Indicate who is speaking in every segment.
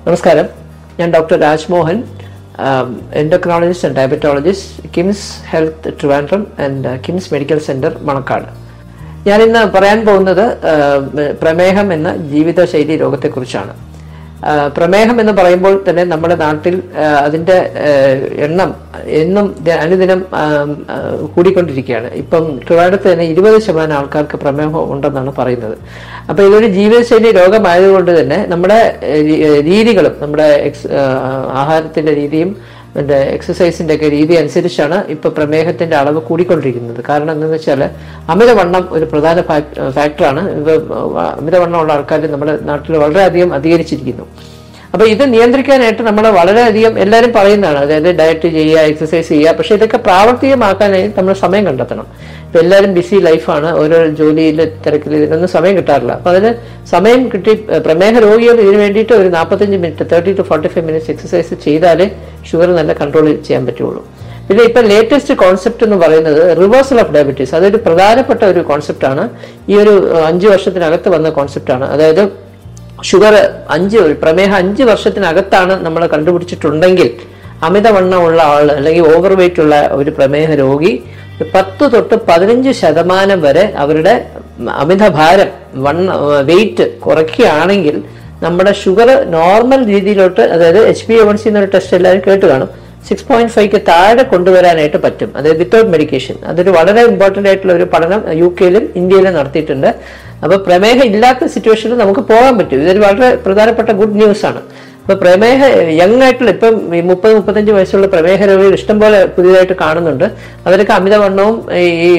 Speaker 1: നമസ്കാരം, ഞാൻ doctor Rajmohan, endocrinologist and diabetologist, KIMS health Trivandrum and KIMS medical centre Manacaud. ഞാനിന്ന് പറയാൻ പോകുന്നത് പ്രമേഹം എന്ന ജീവിതശൈലി രോഗത്തെക്കുറിച്ചാണ്. പ്രമേഹം എന്ന് പറയുമ്പോൾ തന്നെ നമ്മുടെ നാട്ടിൽ അതിൻ്റെ എണ്ണം എന്നും അനുദിനം കൂടിക്കൊണ്ടിരിക്കുകയാണ്. ഇപ്പം ട്രിവാൻഡ്രത്ത് തന്നെ 20% ആൾക്കാർക്ക് പ്രമേഹം ഉണ്ടെന്നാണ് പറയുന്നത്. അപ്പോൾ ഇതൊരു ജീവിതശൈലി രോഗമായതുകൊണ്ട് തന്നെ നമ്മുടെ രീതികളും നമ്മുടെ ആഹാരത്തിൻ്റെ രീതിയും എക്സസൈസിൻ്റെ ഒക്കെ രീതി അനുസരിച്ചാണ് ഇപ്പോൾ പ്രമേഹത്തിൻ്റെ അളവ് കൂടിക്കൊണ്ടിരിക്കുന്നത്. കാരണം എന്താണെന്ന് വെച്ചാൽ അമിതവണ്ണം ഒരു പ്രധാന ഫാക്ടറാണ്. അമിതവണ്ണമുള്ള ആൾക്കാർ നമ്മുടെ നാട്ടിൽ വളരെയധികം അധികരിച്ചിരിക്കുന്നു. അപ്പോൾ ഇത് നിയന്ത്രിക്കാനായിട്ട് നമ്മൾ വളരെയധികം എല്ലാവരും പറയുന്നതാണ്, അതായത് ഡയറ്റ് ചെയ്യുക, എക്സസൈസ് ചെയ്യുക. പക്ഷേ ഇതൊക്കെ പ്രാവർത്തികമാക്കാനായി നമ്മൾ സമയം കണ്ടെത്തണം. ഇപ്പം എല്ലാവരും ബിസി ലൈഫാണ്, ഓരോ ജോലിയിൽ തിരക്കിൽ ഇതിനൊന്നും സമയം കിട്ടാറില്ല. അപ്പോൾ അതിന് സമയം കിട്ടി പ്രമേഹ രോഗികൾ ഇതിന് വേണ്ടിയിട്ട് ഒരു 45 മിനിറ്റ് 30 to 45 മിനിറ്റ്സ് എക്സസൈസ് ചെയ്താലേ ഷുഗർ നല്ല കൺട്രോൾ ചെയ്യാൻ പറ്റുള്ളൂ. പിന്നെ ഇപ്പം ലേറ്റസ്റ്റ് കോൺസെപ്റ്റ് എന്ന് പറയുന്നത് റിവേഴ്സൽ ഓഫ് ഡയബറ്റീസ്. അതൊരു പ്രധാനപ്പെട്ട ഒരു കോൺസെപ്റ്റാണ്. ഈ ഒരു 5 വർഷത്തിനകത്ത് വന്ന കോൺസെപ്റ്റാണ്. അതായത് ഷുഗർ പ്രമേഹം 5 വർഷത്തിനകത്താണ് നമ്മൾ കണ്ടുപിടിച്ചിട്ടുണ്ടെങ്കിൽ അമിതവണ്ണമുള്ള ആൾ അല്ലെങ്കിൽ ഓവർ വെയിറ്റ് ഉള്ള ഒരു പ്രമേഹ രോഗി 10 തൊട്ട് 15% വരെ അവരുടെ അമിതഭാരം വെയിറ്റ് കുറയ്ക്കുകയാണെങ്കിൽ നമ്മുടെ ഷുഗർ നോർമൽ രീതിയിലോട്ട്, അതായത് HbA1c എന്നൊരു ടെസ്റ്റ് എല്ലാവരും കേട്ട് കാണും, 6.5 താഴെ കൊണ്ടുവരാനായിട്ട് പറ്റും, അതായത് വിത്തൗട്ട് മെഡിക്കേഷൻ. അതൊരു വളരെ ഇമ്പോർട്ടൻ്റ് ആയിട്ടുള്ള ഒരു പഠനം UK-ലും ഇന്ത്യയിലും നടത്തിയിട്ടുണ്ട്. അപ്പോൾ പ്രമേഹം ഇല്ലാത്ത സിറ്റുവേഷനിൽ നമുക്ക് പോകാൻ പറ്റും. ഇതൊരു വളരെ പ്രധാനപ്പെട്ട ഗുഡ് ന്യൂസ് ആണ്. അപ്പോൾ പ്രമേഹ യങ് ആയിട്ടുള്ള ഇപ്പം 30-35 വയസ്സുള്ള പ്രമേഹ രോഗികൾ ഇഷ്ടംപോലെ പുതിയതായിട്ട് കാണുന്നുണ്ട്. അവരൊക്കെ അമിതവണ്ണവും ഈ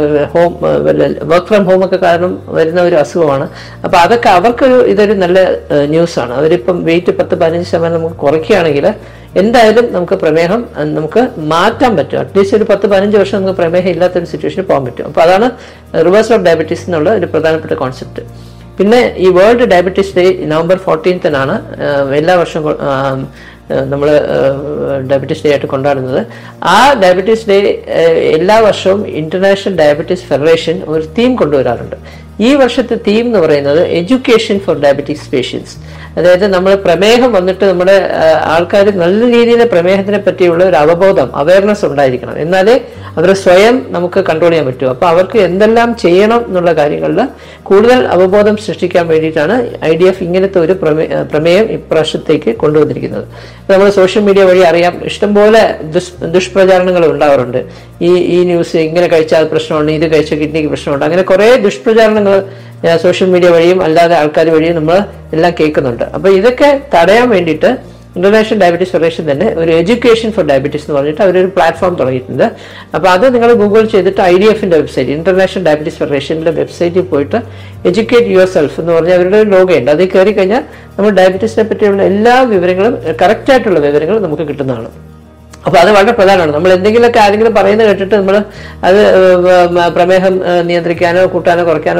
Speaker 1: വർക്ക് ഫ്രം ഹോം ഒക്കെ കാരണം വരുന്ന ഒരു അസുഖമാണ്. അപ്പോൾ അതൊക്കെ ഇതൊരു നല്ല ന്യൂസാണ്. അവരിപ്പം വെയിറ്റ് 10-15% നമുക്ക് കുറയ്ക്കുകയാണെങ്കിൽ എന്തായാലും നമുക്ക് പ്രമേഹം നമുക്ക് മാറ്റാൻ പറ്റും. അറ്റ്ലീസ്റ്റ് ഒരു 10-15 വർഷം നമുക്ക് പ്രമേഹം ഇല്ലാത്തൊരു സിറ്റുവേഷനിൽ പോകാൻ പറ്റും. അപ്പോൾ അതാണ് റിവേഴ്സൽ ഓഫ് ഡയബറ്റീസ് എന്നുള്ള ഒരു പ്രധാനപ്പെട്ട കോൺസെപ്റ്റ്. പിന്നെ ഈ world diabetes day November 14th എല്ലാ വർഷവും നമ്മൾ ഡയബറ്റീസ് ഡേ ആയിട്ട് കൊണ്ടാടുന്നത്. ആ ഡയബറ്റീസ് ഡേ എല്ലാ വർഷവും ഇന്റർനാഷണൽ ഡയബറ്റീസ് ഫെഡറേഷൻ ഒരു തീം കൊണ്ടുവരാറുണ്ട്. ഈ വർഷത്തെ തീം എന്ന് പറയുന്നത് എഡ്യൂക്കേഷൻ ഫോർ ഡയബറ്റീസ് പേഷ്യൻസ്. അതായത് നമ്മൾ പ്രമേഹം വന്നിട്ട് നമ്മുടെ ആൾക്കാർ നല്ല രീതിയിൽ പ്രമേഹത്തിനെ പറ്റിയുള്ള ഒരു അവയർനെസ് ഉണ്ടായിരിക്കണം. എന്നാലേ അവർ സ്വയം നമുക്ക് കൺട്രോൾ ചെയ്യാൻ പറ്റൂ. അപ്പോൾ അവർക്ക് എന്തെല്ലാം ചെയ്യണം എന്നുള്ള കാര്യങ്ങളിൽ കൂടുതൽ അവബോധം സൃഷ്ടിക്കാൻ വേണ്ടിയിട്ടാണ് IDF ഇങ്ങനത്തെ ഒരു പ്രമേയം ഇപ്രാവശ്യത്തേക്ക് കൊണ്ടുവന്നിരിക്കുന്നത്. നമ്മൾ സോഷ്യൽ മീഡിയ വഴി അറിയാം, ഇഷ്ടംപോലെ ദുഷ്പ്രചാരണങ്ങൾ ഉണ്ടാവാറുണ്ട്. ഈ ന്യൂസ് ഇങ്ങനെ കഴിച്ചാൽ പ്രശ്നമുണ്ട്, ഇത് കഴിച്ചാൽ കിഡ്നിക്ക് പ്രശ്നമുണ്ട്, അങ്ങനെ കുറേ ദുഷ്പ്രചാരണങ്ങൾ സോഷ്യൽ മീഡിയ വഴിയും അല്ലാതെ ആൾക്കാർ വഴിയും നമ്മൾ എല്ലാം കേൾക്കുന്നുണ്ട്. അപ്പോൾ ഇതൊക്കെ തടയാൻ വേണ്ടിയിട്ട് ഇന്റർനാഷണൽ ഡയബറ്റീസ് ഫെഡറേഷൻ തന്നെ ഒരു എഡ്യൂക്കേഷൻ ഫോർ ഡയബറ്റീസ് എന്ന് പറഞ്ഞിട്ട് അവരൊരു പ്ലാറ്റ്ഫോം തുടങ്ങിയിട്ടുണ്ട്. അപ്പോൾ അത് നിങ്ങൾ ഗൂഗിൾ ചെയ്തിട്ട് IDFന്റെ വെബ്സൈറ്റ്, ഇന്റർനാഷണൽ ഡയബറ്റീസ് ഫെഡറേഷൻ്റെ വെബ്സൈറ്റിൽ പോയിട്ട് എഡ്യൂക്കേറ്റ് യുവർ സെൽഫ് എന്ന് പറഞ്ഞാൽ അവരുടെ ഒരു ലോഗോയുണ്ട്. അതിൽ കയറി കഴിഞ്ഞാൽ നമ്മൾ ഡയബറ്റീസിനെ പറ്റിയുള്ള എല്ലാ വിവരങ്ങളും, കറക്റ്റായിട്ടുള്ള വിവരങ്ങൾ നമുക്ക് കിട്ടുന്നതാണ്. അപ്പോൾ അത് വളരെ പ്രധാനമാണ്. നമ്മൾ എന്തെങ്കിലുമൊക്കെ ആരെങ്കിലും പറയുന്നത് കേട്ടിട്ട് നമ്മൾ അത് പ്രമേഹം നിയന്ത്രിക്കാനോ കൂട്ടാനോ കുറയ്ക്കാനോ